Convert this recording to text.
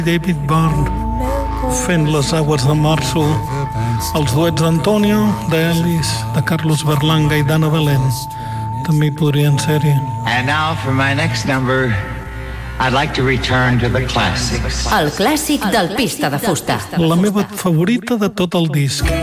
David Byrne fent les aigües de março, els duets d'Antonio, d'Elis, de Carlos Berlanga i d'Anna Belén. També hi podrien ser-hi. And now for my next number, I'd like to return to the classics. El clàssic del Pista de Fusta. La meva favorita de tot el disc.